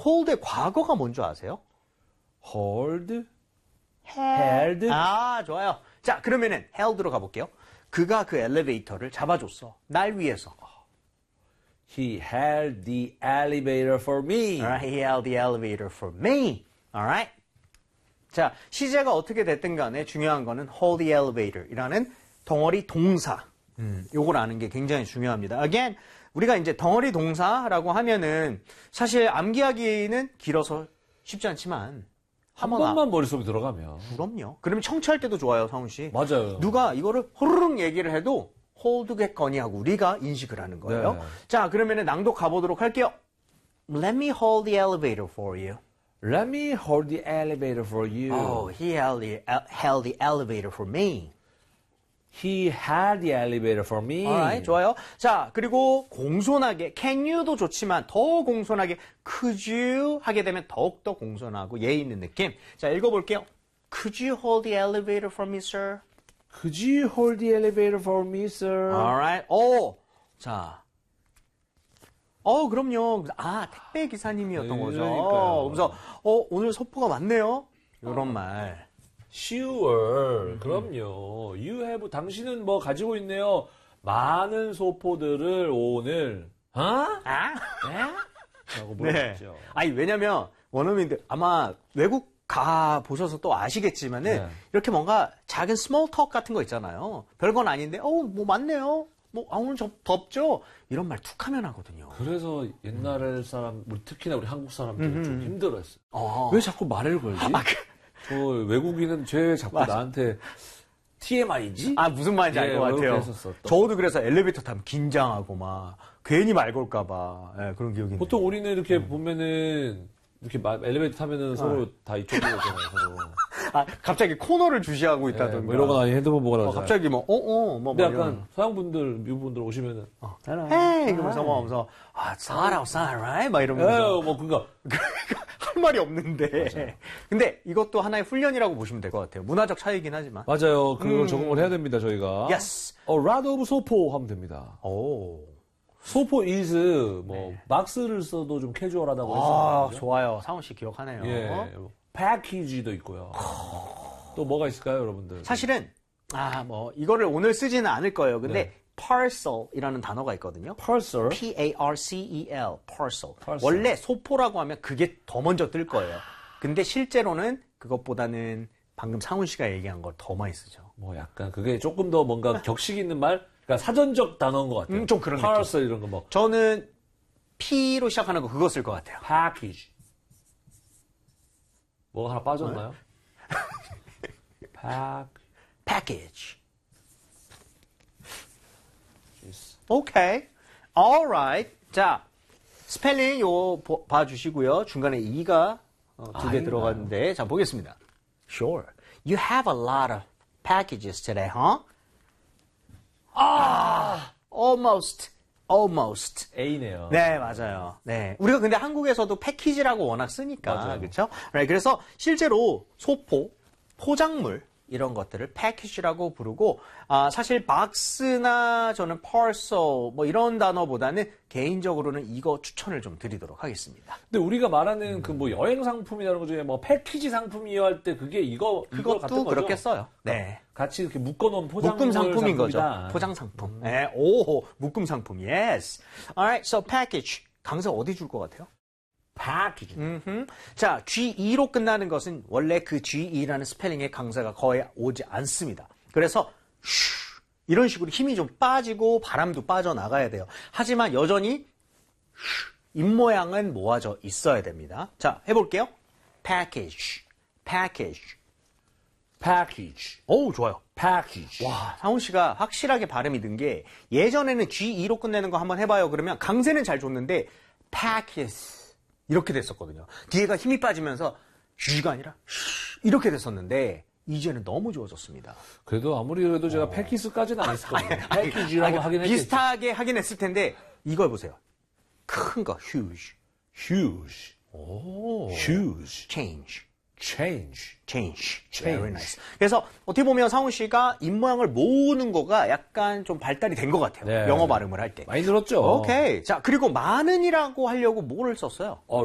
hold의 과거가 뭔지 아세요? hold, held. 아, 좋아요. 자, 그러면은 held로 가볼게요. 그가 그 엘리베이터를 잡아줬어. 날 위해서. He held the elevator for me. Alright, he held the elevator for me. Alright. 자, 시제가 어떻게 됐든 간에 중요한 거는 hold the elevator 이라는 덩어리 동사. 요걸 아는 게 굉장히 중요합니다. Again, 우리가 이제 덩어리 동사라고 하면은 사실 암기하기는 길어서 쉽지 않지만 한 번만 머릿속에 들어가면. 그럼요. 그러면 청취할 때도 좋아요, 상훈 씨. 맞아요. 누가 이거를 호르륵 얘기를 해도 홀드겠거니 하고 우리가 인식을 하는 거예요. 네. 자, 그러면은 낭독 가보도록 할게요. Let me hold the elevator for you. Let me hold the elevator for you. Oh, he held the elevator for me. He had the elevator for me. Alright, 좋아요. 자, 그리고 공손하게 can you도 좋지만 더 공손하게 could you 하게 되면 더욱더 공손하고 예의 있는 느낌. 자, 읽어볼게요. Could you hold the elevator for me, sir? Could you hold the elevator for me, sir? Alright. 자. 그럼요. 아, 택배 기사님이었던 거죠. 그러니까요. 그래서, 오늘 소포가 많네요. 이런 말. Sure. 그럼요. You have, 당신은 뭐 가지고 있네요. 많은 소포들을 오늘, 아? 네? 라고 물어봤죠. 아니, 왜냐면, 원어민들, 아마 외국 가 보셔서 또 아시겠지만은, 네. 이렇게 뭔가 작은 스몰 톡 같은 거 있잖아요. 별건 아닌데, 뭐 많네요. 오늘 덥죠? 이런 말 툭 하면 하거든요. 그래서 옛날 사람, 특히나 우리 한국 사람들 좀 힘들어했어요. 어. 왜 자꾸 말을 걸지? 저 외국인은 왜 자꾸 맞아. 나한테 TMI지? 아, 무슨 말인지 알 것 같아요. 그렇게 했었어, 또. 저도 그래서 엘리베이터 타면 긴장하고 막, 괜히 말 걸까봐, 그런 기억이 있네요. 보통 우리는 이렇게 보면은, 이렇게 엘리베이터 타면은 서로 다 이쪽으로 오잖아요, 서로. 갑자기 코너를 주시하고 있다던가. 뭐 이러거나 아니 핸드폰 보거나. 갑자기 근데 약간 서양분들, 미국분들 오시면은, 헤이! 이러면서 막 하면서, sad outside, right? 막 이러면서. 그니까. 할 말이 없는데. 맞아요. 근데 이것도 하나의 훈련이라고 보시면 될 것 같아요. 문화적 차이긴 하지만. 맞아요. 그걸 적응을 해야 됩니다, 저희가. Yes. rod of 소포 하면 됩니다. 오. 소포 is, 막스를 써도 좀 캐주얼하다고 했어요. 좋아요. 상훈 씨 기억하네요. 예. 패키지도 있고요. 또 뭐가 있을까요, 여러분들? 사실은, 이거를 오늘 쓰지는 않을 거예요. 근데, 네. parcel이라는 단어가 있거든요. parcel. P-A-R-C-E-L, parcel. parcel. 원래 소포라고 하면 그게 더 먼저 뜰 거예요. 근데 실제로는 그것보다는 방금 상훈 씨가 얘기한 걸 더 많이 쓰죠. 뭐 약간 그게 조금 더 뭔가 격식 있는 말? 그러니까 사전적 단어인 것 같아요. 좀 그런 parcel 이런 거 뭐. 저는 P로 시작하는 거 그거 쓸 것 같아요. package. 뭐가 하나 빠졌나요? package. 오케이. alright. 자, 스펠링 봐주시고요. 중간에 E가 두 개 들어갔는데, 자, 보겠습니다. Sure. You have a lot of packages today, huh? Almost. A네요. 네, 맞아요. 네. 우리가 근데 한국에서도 패키지라고 워낙 쓰니까. 맞아요. 그렇죠? Right, 그래서 실제로 소포, 포장물, 이런 것들을 패키지라고 부르고, 사실 박스나 저는 parcel 뭐 이런 단어보다는 개인적으로는 이거 추천을 좀 드리도록 하겠습니다. 근데 우리가 말하는 그 뭐 여행 상품이라는 것 중에 뭐 패키지 상품이요 할 때 그게 이거 같은 그것도 거죠? 그렇게 써요. 네. 같이 이렇게 묶어놓은 포장물 묶음 상품인 거죠. 상품이다. 포장 상품. 네. 오, 묶음 상품. Yes. Alright, so package. 강사 어디 줄 것 같아요? package. 자, G2로 끝나는 것은 원래 그 G2라는 스펠링의 강사가 거의 오지 않습니다. 그래서 이런 식으로 힘이 좀 빠지고 바람도 빠져나가야 돼요. 하지만 여전히 입모양은 모아져 있어야 됩니다. 자, 해볼게요. package. 오, 좋아요. package. 와, 상훈 씨가 확실하게 발음이 든 게 예전에는 G2로 끝내는 거 한번 해봐요. 그러면 강세는 잘 줬는데 package 이렇게 됐었거든요. 뒤에가 힘이 빠지면서 G가 아니라 이렇게 됐었는데 이제는 너무 좋아졌습니다. 그래도 아무리 그래도 제가 패키스까지는 안 했을 거예요. 패키지라고 하긴 했겠지. 비슷하게 하긴 했을 텐데 이거 해보세요. 큰 거 huge. 오. huge. change. Very nice. 그래서 어떻게 보면 상훈 씨가 입모양을 모으는 거가 약간 좀 발달이 된 것 같아요. 네. 영어 발음을 할 때. 많이 늘었죠. 오케이. 자, 그리고 많은이라고 하려고 뭐를 썼어요?